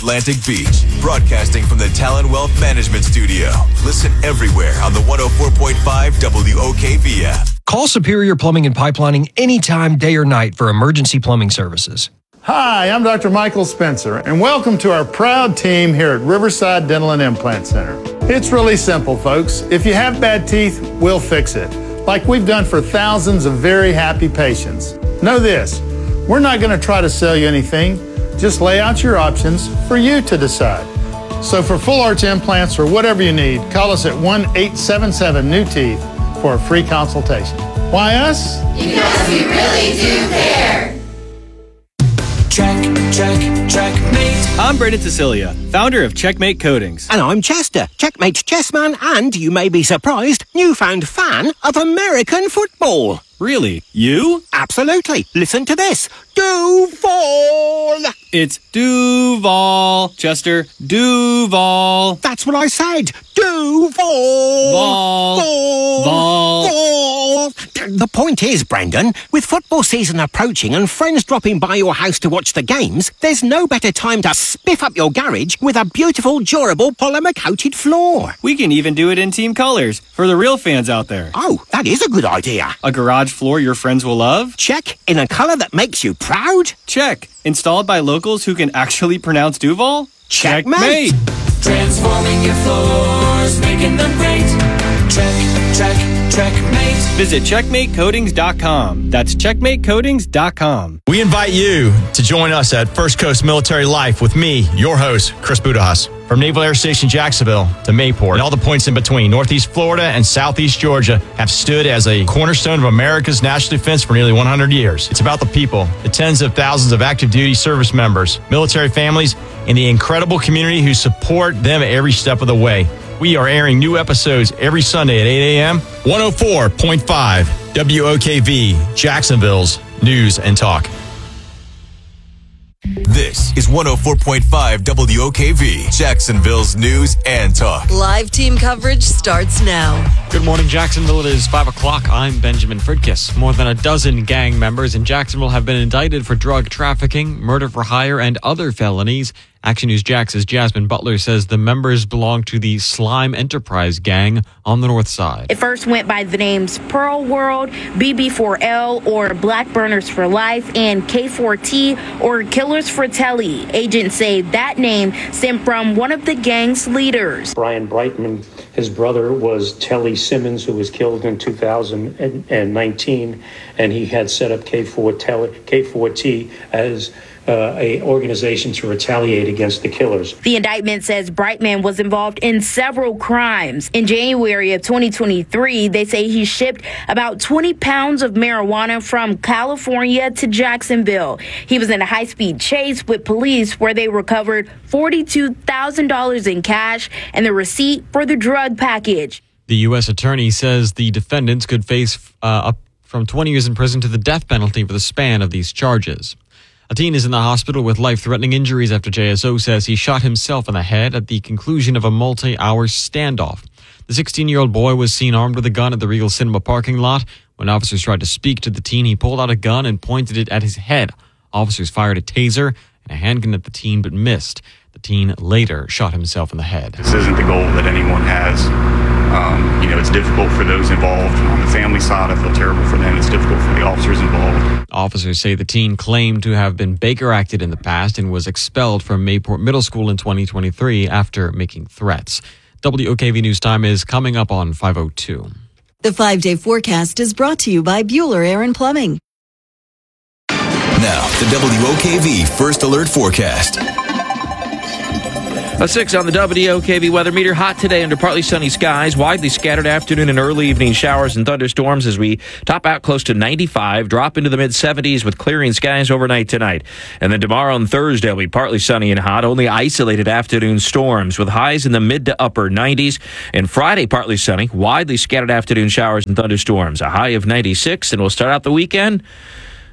Atlantic Beach, broadcasting from the Talon Wealth Management Studio. Listen everywhere on the 104.5 WOKV app. Call Superior Plumbing and Pipelining anytime, day or night for emergency plumbing services. Hi, I'm Dr. Michael Spencer, and welcome to our proud team here at Riverside Dental and Implant Center. It's really simple, folks. If you have bad teeth, we'll fix it, like we've done for thousands of very happy patients. Know this, we're not going to try to sell you anything. Just lay out your options for you to decide. So for full arch implants or whatever you need, call us at 1-877-NEW-TEETH for a free consultation. Why us? Because we really do care. Checkmate. I'm Brendan Cecilia, founder of Checkmate Coatings. And I'm Chester, Checkmate's chessman, and, you may be surprised, newfound fan of American football. Really? You? Absolutely. Listen to this. Duval. It's Duval. Chester, Duval. That's what I said. Duval. Vol. The point is, Brendan, with football season approaching and friends dropping by your house to watch the games, there's no better time to spiff up your garage with a beautiful, durable, polymer-coated floor. We can even do it in team colors for the real fans out there. Oh, that is a good idea. A garage floor your friends will love? Check. In a color that makes you proud? Check. Installed by locals who can actually pronounce Duval? Checkmate. Transforming your floors, making them great. Checkmate. Visit CheckmateCoatings.com. That's CheckmateCoatings.com. We invite you to join us at First Coast Military Life with me, your host, Chris Budahas. From Naval Air Station Jacksonville to Mayport and all the points in between, Northeast Florida and Southeast Georgia have stood as a cornerstone of America's national defense for nearly 100 years. It's about the people, the tens of thousands of active duty service members, military families, and the incredible community who support them every step of the way. We are airing new episodes every Sunday at 8 a.m. 104.5 WOKV, Jacksonville's News and Talk. This is 104.5 WOKV, Jacksonville's News and Talk. Live team coverage starts now. Good morning, Jacksonville. It is 5 o'clock. I'm Benjamin Fridkiss. More than a dozen gang members in Jacksonville have been indicted for drug trafficking, murder for hire, and other felonies. Action News Jax's Jasmine Butler says the members belong to the Slime Enterprise gang on the north side. It first went by the names Pearl World, BB4L or Black Burners for Life, and K4T or Killers for Telly. Agents say that name stemmed from one of the gang's leaders. Brian Brightman, his brother, was Telly Simmons, who was killed in 2019, and he had set up K4T as a organization to retaliate against the killers. The indictment says Brightman was involved in several crimes. In January of 2023, they say he shipped about 20 pounds of marijuana from California to Jacksonville. He was in a high-speed chase with police where they recovered $42,000 in cash and the receipt for the drug package. The U.S. attorney says the defendants could face up from 20 years in prison to the death penalty for the span of these charges. A teen is in the hospital with life-threatening injuries after JSO says he shot himself in the head at the conclusion of a multi-hour standoff. The 16-year-old boy was seen armed with a gun at the Regal Cinema parking lot. When officers tried to speak to the teen, he pulled out a gun and pointed it at his head. Officers fired a taser and a handgun at the teen but missed. The teen later shot himself in the head. This isn't the goal that anyone has. It's difficult for those involved. On the family side, I feel terrible for them. It's difficult for the officers involved. Officers say the teen claimed to have been Baker acted in the past and was expelled from Mayport Middle School in 2023 after making threats. WOKV News Time is coming up on 5:02. The 5-day forecast is brought to you by Bueller Air and Plumbing. Now, the WOKV First Alert Forecast. A 6 on the WOKV weather meter. Hot today under partly sunny skies. Widely scattered afternoon and early evening showers and thunderstorms as we top out close to 95, drop into the mid-70s with clearing skies overnight tonight. And then tomorrow and Thursday will be partly sunny and hot. Only isolated afternoon storms with highs in the mid to upper 90s. And Friday, partly sunny. Widely scattered afternoon showers and thunderstorms. A high of 96. And we'll start out the weekend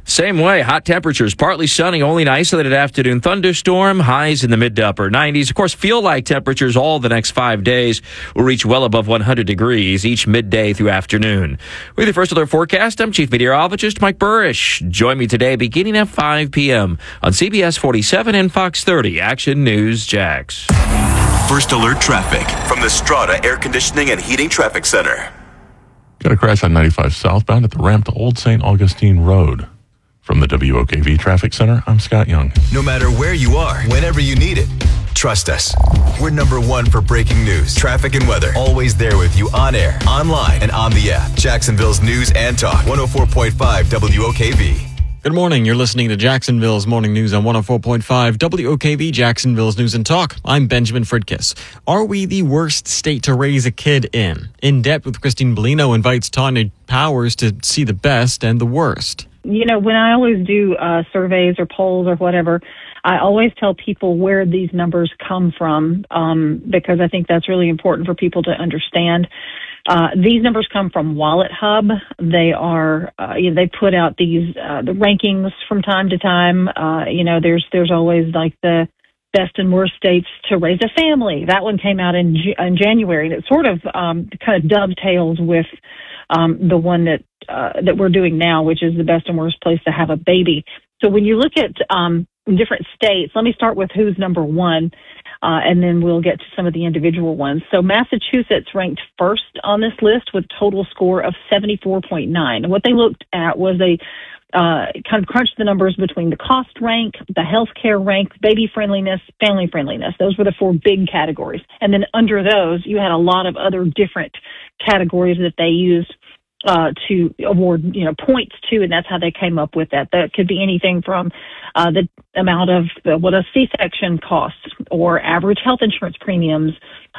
Same way, hot temperatures, partly sunny, only an isolated afternoon thunderstorm, highs in the mid to upper 90s. Of course, feel like temperatures all the next 5 days will reach well above 100 degrees each midday through afternoon. With the First Alert forecast, I'm Chief Meteorologist Mike Burrish. Join me today beginning at 5 p.m. on CBS 47 and Fox 30 Action News Jax. First Alert traffic from the Strata Air Conditioning and Heating Traffic Center. Got a crash on 95 southbound at the ramp to Old St. Augustine Road. From the WOKV Traffic Center, I'm Scott Young. No matter where you are, whenever you need it, trust us. We're number one for breaking news, traffic, and weather. Always there with you on air, online, and on the app. Jacksonville's News and Talk, 104.5 WOKV. Good morning. You're listening to Jacksonville's Morning News on 104.5 WOKV, Jacksonville's News and Talk. I'm Benjamin Fridkiss. Are we the worst state to raise a kid in? In Depth with Christine Bellino invites Tanya Powers to see the best and the worst. You know, when I always do surveys or polls or whatever, I always tell people where these numbers come from because I think that's really important for people to understand. These numbers come from Wallet Hub. They are, they put out these the rankings from time to time. There's always like the best and worst states to raise a family. That one came out in January, and it sort of kind of dovetails with the one that we're doing now, which is the best and worst place to have a baby. So when you look at different states, let me start with who's number one, and then we'll get to some of the individual ones. So Massachusetts ranked first on this list with total score of 74.9. And what they looked at was they kind of crunched the numbers between the cost rank, the healthcare rank, baby friendliness, family friendliness. Those were the four big categories. And then under those, you had a lot of other different categories that they used to award, points to, and that's how they came up with that. That could be anything from the amount of what a C-section costs or average health insurance premiums.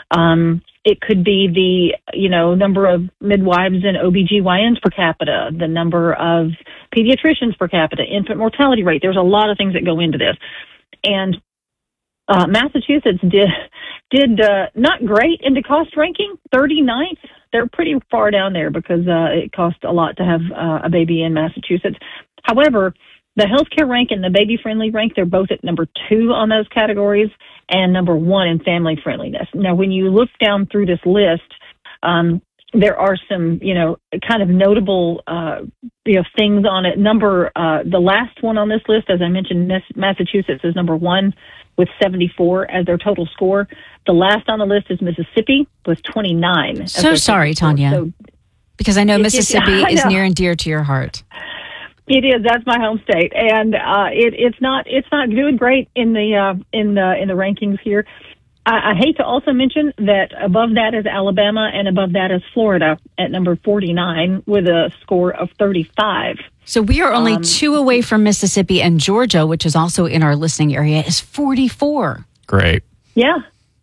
It could be the, number of midwives and OBGYNs per capita, the number of pediatricians per capita, infant mortality rate. There's a lot of things that go into this. And Massachusetts did not great in the cost ranking, 39th. They're pretty far down there because it costs a lot to have a baby in Massachusetts. However, the healthcare rank and the baby-friendly rank, they're both at number 2 on those categories and number 1 in family friendliness. Now, when you look down through this list, there are some, kind of notable, things on it. The last one on this list, as I mentioned, Massachusetts is number 1 with 74 as their total score. The last on the list is Mississippi with 29. So sorry, Tanya, because I know Mississippi is near and dear to your heart. It is. That's my home state, and it's not doing great in the rankings here. I hate to also mention that above that is Alabama, and above that is Florida at number 49 with a score of 35. So we are only 2 away from Mississippi, and Georgia, which is also in our listening area, is 44. Great. Yeah.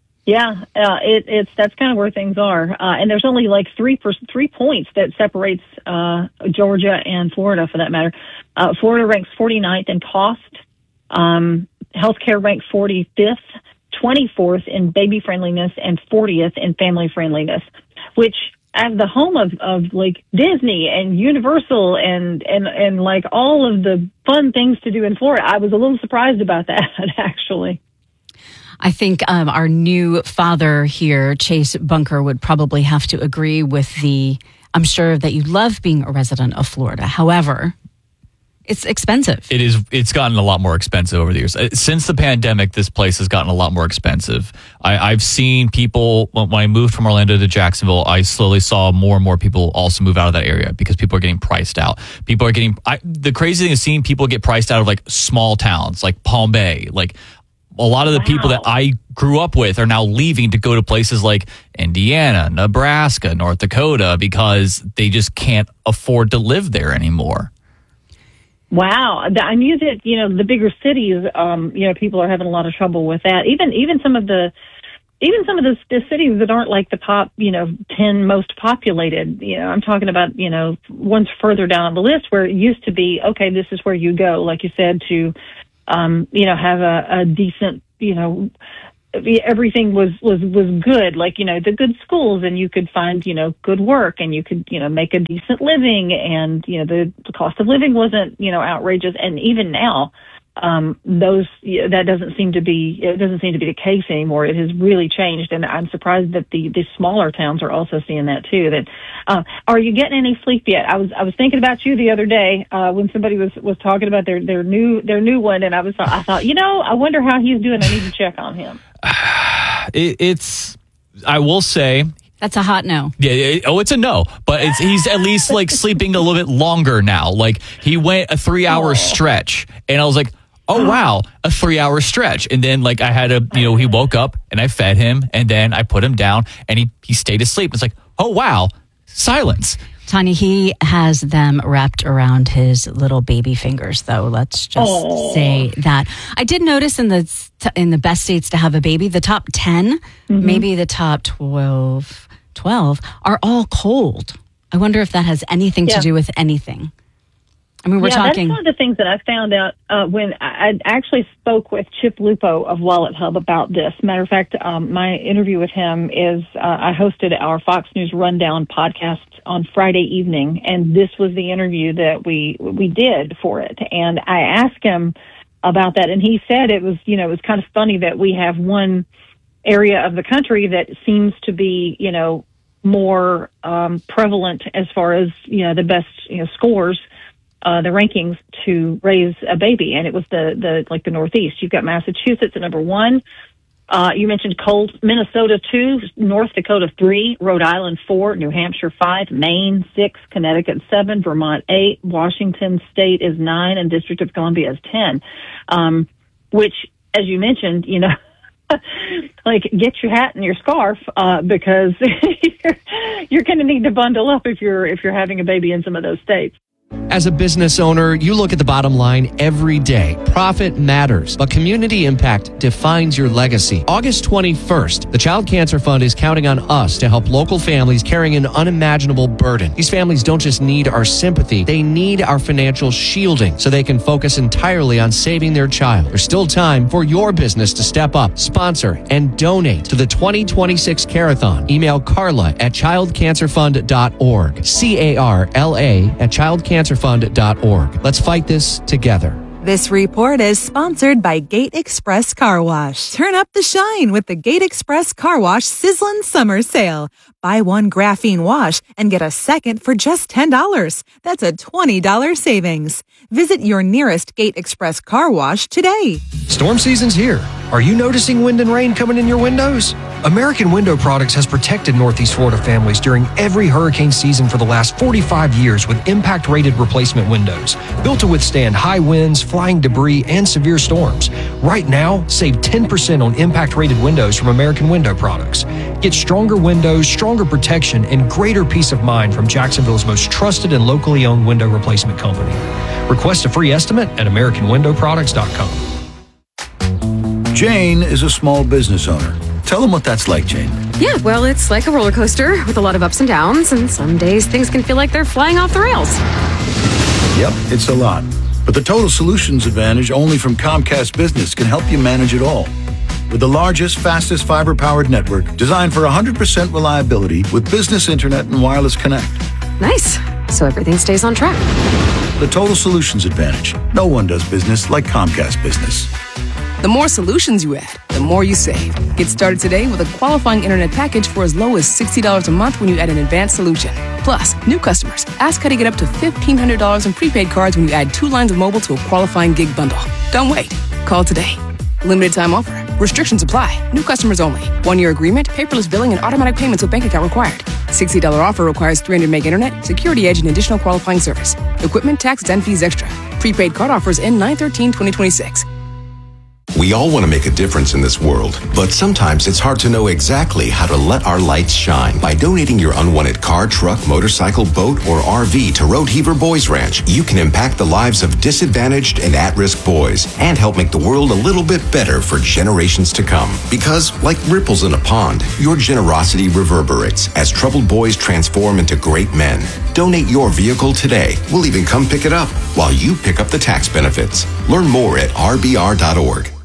That's kind of where things are, and there's only like 3 points that separates Georgia and Florida, for that matter. Florida ranks 49th in cost. Healthcare ranks 45th, 24th in baby friendliness, and 40th in family friendliness. Which, as the home of like Disney and Universal and like all of the fun things to do in Florida, I was a little surprised about that actually. I think our new father here, Chase Bunker, would probably have to agree with I'm sure that you love being a resident of Florida. However, it's expensive. It is. It's gotten a lot more expensive over the years. Since the pandemic, this place has gotten a lot more expensive. I've seen people, when I moved from Orlando to Jacksonville, I slowly saw more and more people also move out of that area because people are getting priced out. The crazy thing is seeing people get priced out of like small towns like Palm Bay, like a lot of the people that I grew up with are now leaving to go to places like Indiana, Nebraska, North Dakota, because they just can't afford to live there anymore. Wow. I knew that, the bigger cities, people are having a lot of trouble with that. Even some of the cities that aren't like the top, 10 most populated, I'm talking about, ones further down on the list where it used to be, okay, this is where you go, like you said, to, have a decent, everything was good, like, the good schools, and you could find, good work, and you could, make a decent living, and, the cost of living wasn't, outrageous. And even now, that doesn't seem to be the case anymore. It has really changed, and I'm surprised that the smaller towns are also seeing that too. That are you getting any sleep yet? I was thinking about you the other day when somebody was talking about their new one, and I thought, I wonder how he's doing. I need to check on him. I will say, that's a hot no. Yeah. It's a no. But he's at least like sleeping a little bit longer now. Like he went a 3-hour stretch, and I was like, oh wow, a 3-hour stretch. And then like I had he woke up and I fed him, and then I put him down and he stayed asleep. It's like, oh wow, silence. Tanya, he has them wrapped around his little baby fingers, though. Let's just say that. I did notice in the best states to have a baby, the top 10, maybe the top 12 are all cold. I wonder if that has anything to do with anything. I mean, we're talking. That's one of the things that I found out when I actually spoke with Chip Lupo of Wallet Hub about this. Matter of fact, my interview with him is I hosted our Fox News Rundown podcast on Friday evening, and this was the interview that we did for it. And I asked him about that, and he said it was kind of funny that we have one area of the country that seems to be more prevalent as far as the best scores. The rankings to raise a baby, and it was the Northeast. You've got Massachusetts at number 1. You mentioned cold. Minnesota 2, North Dakota 3, Rhode Island 4, New Hampshire 5, Maine 6, Connecticut 7, Vermont 8, Washington State is 9, and District of Columbia is 10. Which, as you mentioned, like get your hat and your scarf because you're going to need to bundle up if you're having a baby in some of those states. As a business owner, you look at the bottom line every day. Profit matters, but community impact defines your legacy. August 21st, the Child Cancer Fund is counting on us to help local families carrying an unimaginable burden. These families don't just need our sympathy, they need our financial shielding so they can focus entirely on saving their child. There's still time for your business to step up, sponsor, and donate to the 2026 Carathon. Email Carla at childcancerfund.org. CARLA at childcancerfund.org. Let's fight this together. This report is sponsored by Gate Express Car Wash. Turn up the shine with the Gate Express Car Wash Sizzlin' Summer Sale. Buy one graphene wash and get a second for just $10. That's a $20 savings. Visit your nearest Gate Express Car Wash today. Storm season's here. Are you noticing wind and rain coming in your windows? American Window Products has protected Northeast Florida families during every hurricane season for the last 45 years with impact-rated replacement windows, built to withstand high winds, flying debris, and severe storms. Right now, save 10% on impact-rated windows from American Window Products. Get stronger windows, stronger protection, and greater peace of mind from Jacksonville's most trusted and locally owned window replacement company. Request a free estimate at AmericanWindowProducts.com. Jane is a small business owner. Tell them what that's like, Jane. Yeah, well, it's like a roller coaster with a lot of ups and downs, and some days things can feel like they're flying off the rails. Yep, it's a lot. But the Total Solutions Advantage only from Comcast Business can help you manage it all. With the largest, fastest fiber-powered network designed for 100% reliability with business internet and wireless connect. Nice. So everything stays on track. The Total Solutions Advantage. No one does business like Comcast Business. The more solutions you add, the more you save. Get started today with a qualifying internet package for as low as $60 a month when you add an advanced solution. Plus, new customers, ask how to get up to $1,500 in prepaid cards when you add 2 lines of mobile to a qualifying gig bundle. Don't wait. Call today. Limited time offer. Restrictions apply. New customers only. 1-year agreement, paperless billing, and automatic payments with bank account required. $60 offer requires 300 meg internet, security edge, and additional qualifying service. Equipment, tax, and fees extra. Prepaid card offers end 9/13/2026. We all want to make a difference in this world, but sometimes it's hard to know exactly how to let our lights shine. By donating your unwanted car, truck, motorcycle, boat, or RV to Road Heaver Boys Ranch, you can impact the lives of disadvantaged and at-risk boys and help make the world a little bit better for generations to come. Because, like ripples in a pond, your generosity reverberates as troubled boys transform into great men. Donate your vehicle today. We'll even come pick it up while you pick up the tax benefits. Learn more at rbr.org.